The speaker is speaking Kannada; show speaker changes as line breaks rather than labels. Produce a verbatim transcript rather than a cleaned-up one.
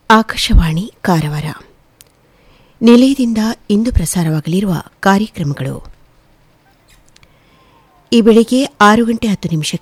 ಆಕಾಶವಾಣಿ ಕಾರವಾರ. ನಿಲಯದಿಂದ ಇಂದು ಪ್ರಸಾರವಾಗಲಿರುವ ಕಾರ್ಯಕ್ರಮಗಳು: ಈ ಬೆಳಿಗ್ಗೆ ಆರು ಗಂಟೆ ಹತ್ತು ನಿಮಿಷಕ್ಕೆ